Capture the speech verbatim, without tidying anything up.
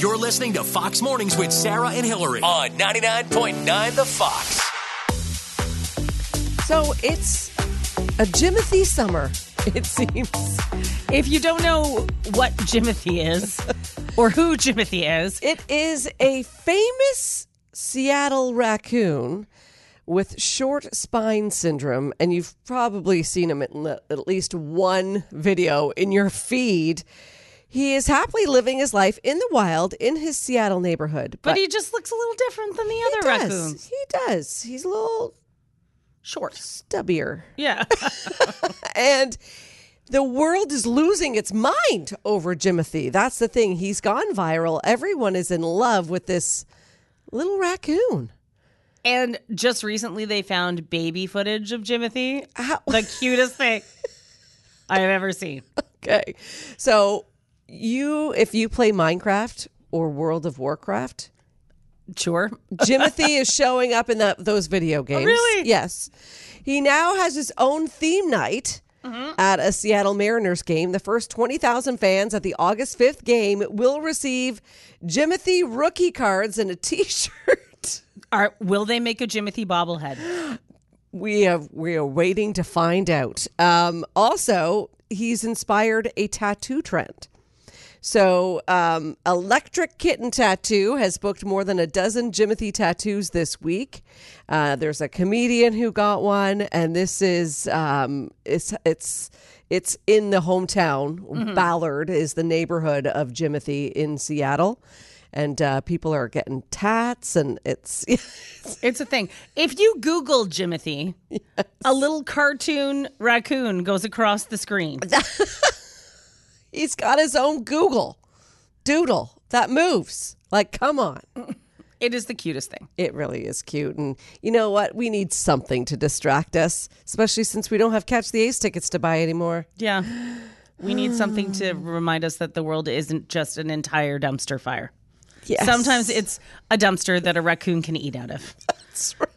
You're listening to Fox Mornings with Sarah and Hillary on ninety-nine point nine The Fox. So it's a Jimothy summer, it seems. If you don't know what Jimothy is or who Jimothy is, it is a famous Seattle raccoon with short spine syndrome, and you've probably seen him in at least one video in your feed. He is happily living his life in the wild in his Seattle neighborhood. But, but he just looks a little different than the other does. raccoons. He does. He's a little short, stubbier. Yeah. And the world is losing its mind over Jimothy. That's the thing. He's gone viral. Everyone is in love with this little raccoon. And just recently they found baby footage of Jimothy. How? The cutest thing I have ever seen. Okay. So you, if you play Minecraft or World of Warcraft, sure, Jimothy is showing up in the, those video games. Oh, really? Yes. He now has his own theme night mm-hmm. at a Seattle Mariners game. The first twenty thousand fans at the August fifth game will receive Jimothy rookie cards and a T-shirt. Are, will they make a Jimothy bobblehead? We have, we are waiting to find out. Um, also, he's inspired a tattoo trend. So, um, Electric Kitten Tattoo has booked more than a dozen Jimothy tattoos this week. Uh, there's a comedian who got one, and this is um, it's it's it's in the hometown. Mm-hmm. Ballard is the neighborhood of Jimothy in Seattle, and uh, people are getting tats, and it's it's a thing. If you Google Jimothy, yes. a little cartoon raccoon goes across the screen. He's got his own Google Doodle that moves. Like, come on. It is the cutest thing. It really is cute. And you know what? We need something to distract us, especially since we don't have Catch the Ace tickets to buy anymore. Yeah. We need something to remind us that the world isn't just an entire dumpster fire. Yes. Sometimes it's a dumpster that a raccoon can eat out of. That's right.